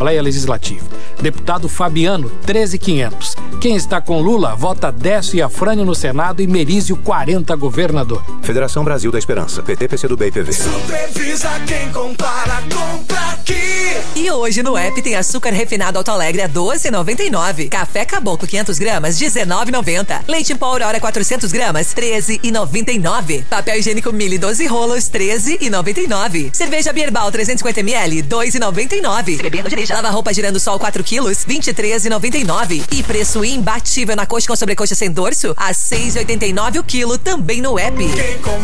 Assembleia Legislativa. Deputado Fabiano, 13.500. Quem está com Lula, vota Décio e Afrânio no Senado e Merizio, 40, governador. Federação Brasil da Esperança. PT, PCdoB e PV. Supervisa quem compara, compra aqui. E hoje no app tem açúcar refinado Alto Alegre a 12,99. Café Caboclo 500 gramas, 19,90. Leite em pó Aurora 400 gramas, 13,99. Papel higiênico Mili 12 rolos, 13,99. Cerveja Bierbal 350 ml, 2,99. Se beber, não dirija. Lava roupa girando sol 4 quilos, 23,99. E preço imbatível na coxa com sobrecoxa sem dorso, a 6,89 o quilo, também no app.